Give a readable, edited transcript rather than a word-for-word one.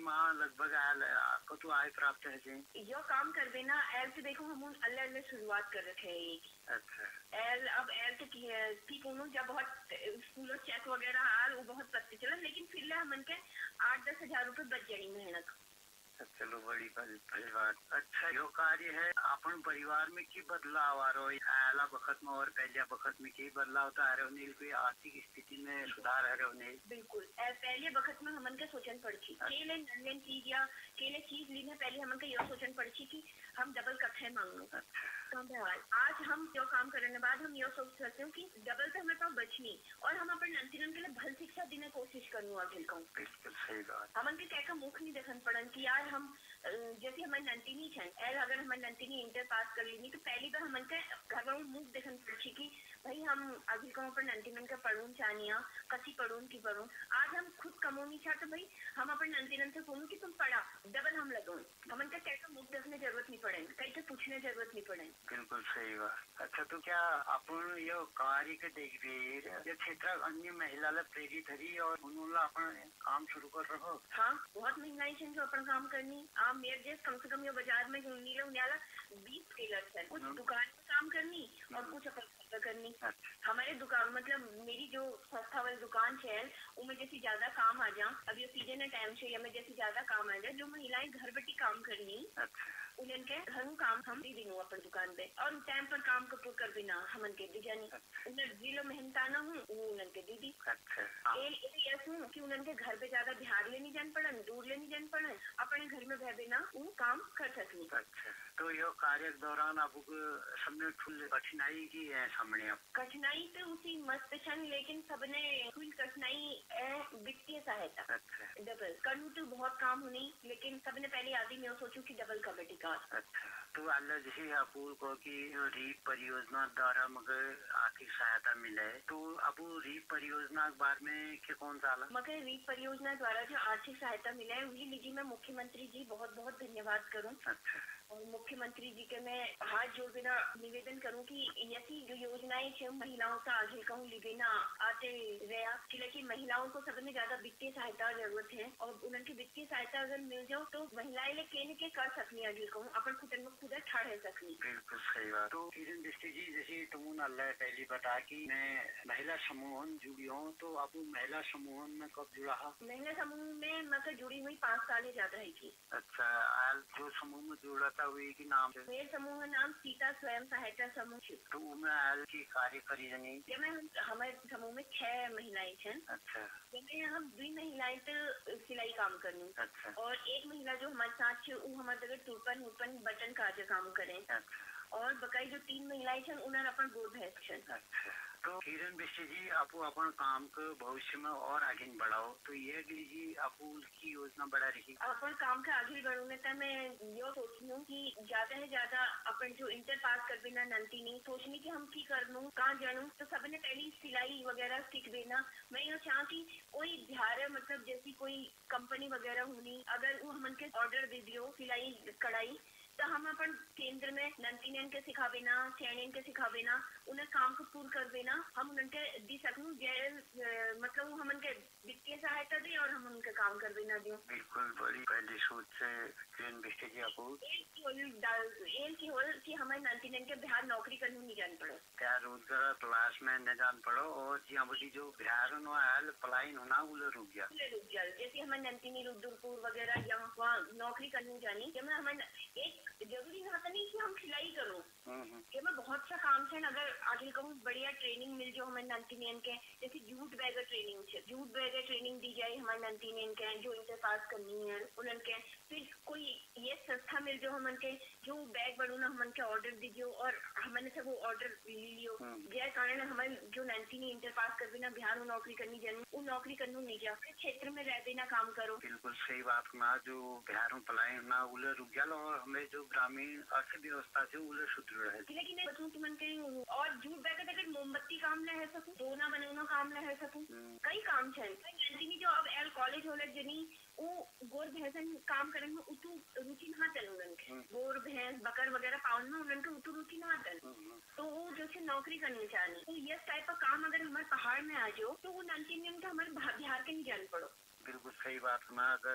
माँ लगभग आयल आपको तो आय प्राप्त है जी यो काम कर देना एल से देखो हम अल्लाह अल्लाह शुरुआत कर रखे हैं एक अच्छा एल अब एल तो की कोनो जब बहुत स्कूलों चेक वगैरह आल वो बहुत सस्ते चला लेकिन फिर हमन के 8-10 हजार रुपए बच जाई मेहनत। चलो बड़ी भली बात। अच्छा यो कार्य है अपन परिवार में की बदलाव आ रहा है आला वक्त में और पहले वक्त में की बदलाव तो आ रहे नील कोई आर्थिक स्थिति में सुधार आ रहे नील बिल्कुल पहले वक्त में हमन के सोचन पड़ी केले नन चीज या केले चीज लेने पहले हमन के यो सोचन पड़ी कि हम डबल कथे मांगो आज हम जो काम करने के बाद हम यो सोच सकते हो कि डबल से हमारे पास बचनी और हम अपने नंतिनन के लिए भल शिक्षा देने कोशिश करूँ आगे कहूँ बिल्कुल सही बात हमन के क्या मुख नहीं देखन पड़न कि यार हम जैसे हमारी नंतिनी छन अगर हमारी नंतिनी इंटर पास कर लेनी तो पहली बार हमन के घर में मुख देखन पड़ी कि भाई हम अभी कहूँ पर नंतिनन के पढ़ून चानिया कसी पढ़ून की पढ़ून आज हम खुद कमोनी चाह तो भाई हम अपने नंतिनन से बोलूँ कि तुम पढ़ा डबल हम लगो हमन का कैसा मुख देखने जरूरत नहीं पड़े कहीं से पूछने जरूरत नहीं पड़े। बिल्कुल सही बात। अच्छा तो क्या अपन यो कार्य के देखिए ये क्षेत्र अन्य महिला प्रेरित हरी और उन्होंने अपन काम शुरू कर रहो। हाँ बहुत महिलाएं हैं जो अपन काम करनी आप मेरे जैसे कम से कम ये बाजार में नीले उन्याला 20 टेलर है कुछ दुकान में काम करनी और कुछ अपन करनी। हमारे दुकान मतलब मेरी जो संस्था वाली दुकान है उनमें जैसे ज्यादा काम आ जा अब ये सीजन टाइम से या में जैसे ज्यादा काम आ जाए जो महिलाएं घर बैठी काम करनी उन्हें के घर काम हम दे देंगे अपन दुकान पे और टाइम पर काम कपूर कर बिना हमन के दी जानी उन्हें जिलो मेहनताना हूँ उन्हें के दीदी हूँ कि उन्हें के घर पे ज्यादा ध्यान लेनी जान पड़न दूर लेनी जान पड़न अपने घर में बह बिना वो काम कर सकनी। अच्छा तो यो कार्य के दौरान आपको सबने फुल कठिनाई की है सामने आप कठिनाई तो उसी मस्त छन लेकिन सबने फुल कठिनाई वित्तीय सहायता डबल करूँ तो बहुत काम होनी लेकिन सबने पहले आदि में सोचू की डबल कमेटी का। अच्छा तो अल्लाह जैसे आपको को की रीप परियोजना द्वारा मगर आर्थिक सहायता मिले तो अब रीप परियोजना के बारे में क्या कौन सा मगर रीप परियोजना द्वारा जो आर्थिक सहायता मिला है वही लीजिए मैं मुख्यमंत्री जी बहुत बहुत धन्यवाद करूँ। अच्छा और मुख्यमंत्री जी के मैं हाथ जोड़ बिना निवेदन करूं कि ऐसी जो योजनाएं है महिलाओं का आगे कहूँ लिबेना आते रहा कि महिलाओं को सबसे ज्यादा वित्तीय सहायता जरूरत है और उनकी वित्तीय सहायता अगर मिल जाओ तो महिलाएं के कर सकनी आगे कहूँ अपन खुद में खुद ठाड़ रह सकनी। बिल्कुल सही बात। तो किरण दृष्टि जी जैसे तुम अल्लाह पहली बता की मैं महिला समूह जुड़ी हूँ तो अब महिला समूह में कब जुड़ा? महिला समूह में मैं जुड़ी हुई 5 साल ज्यादा है की। अच्छा जो समूह में जुड़ा था वही की नाम है? मेरे समूह नाम सीता स्वयं सहायता समूह। तो मैं आयल की कार्य करी नहीं हमारे समूह में 6 महिलाएं हैं। अच्छा हम 2 महिलाएं तो सिलाई काम करनी। अच्छा और एक महिला जो हमारे साथ वो हमारे जगह टूपन बटन का काम करें। अच्छा और बकाई जो 3 महिलाएं हैं उन्हें अपन गोद भैंस छन। अच्छा तो किरण बिष्ट जी आप अपन काम को भविष्य में और आगे बढ़ाओ तो ये लीजिए आप की योजना बढ़ा रही अपन काम का आगे बढ़ोगे तो मैं यो सोचती हूँ कि ज्यादा से ज्यादा अपन जो इंटर पास कर बिना नंती नहीं सोचनी कि हम की कर लूँ कहाँ जानू तो सबने पहली सिलाई वगैरह सीख देना। मैं ये चाहूँ कि कोई बिहार मतलब जैसी कोई कंपनी वगैरह होनी अगर वो हमन के ऑर्डर दे दियो सिलाई कढ़ाई तो हम अपन केंद्र में नंतिनियन के सिखा बिना सैनियन के सिखा बिना उन्हें काम को पूर्ण कर देना हम उनके दी सकूँ मतलब हम उनके वित्तीय सहायता दे और हम उनके काम कर बिना दियो। बिल्कुल बड़ी पहली सोच से किरण बिष्ट जी आपको कि हमारे नंतिनियन के बिहार नौकरी करने नहीं जान पड़ो क्या रोजगार तलाश में न जान पड़ो और यहाँ बड़ी जो बिहार पलायन होना वो रुक गया जैसे हमारे नंतिनी रुद्रपुर वगैरह यहाँ वहाँ नौकरी करने जानी हमारे एक जरूरी होता नहीं कि हम सिलाई करो ये में बहुत सा काम है अगर आगे कहूँ बढ़िया ट्रेनिंग मिल जाओ हमारे नंतिनियन के जैसे जूट बैगर ट्रेनिंग दी जाए हमारे नंतिनियन के जो इंटर पास करनी है उनके फिर कोई ये संस्था मिल जाओ हमन के जो बैग बढ़ू ना हमन के ऑर्डर दीजियो और हमने से वो ऑर्डर ले लियो जिस कारण हमारे जो नंतिनी इंटर पास कर बिना बिहार में नौकरी करनी जानी वो नौकरी करने नहीं जा क्षेत्र में रह देना काम करो। बिल्कुल सही बात ना जो बिहार में पलायन ना उले रुक गया और हमें जो ग्रामीण अर्थव्यवस्था से उले सुदृढ़ है लेकिन और जूट बैग अगर मोमबत्ती काम ले है सकूं दोना बनाना काम ले है सकूं कई काम है जो अब एल कॉलेज होले जनी वो गोर भैंसन काम करे में उतु रुचि ना चल उनके गोर भैंस बकर वगैरह पावन में उनके उतु रुचि ना चल तो वो जैसे नौकरी करनी चाहिए तो ये टाइप का काम अगर हमारे पहाड़ में आ जाओ तो वो 19 का हमारे बिहार के नहीं जान पड़ो। बिल्कुल सही बात ना अगर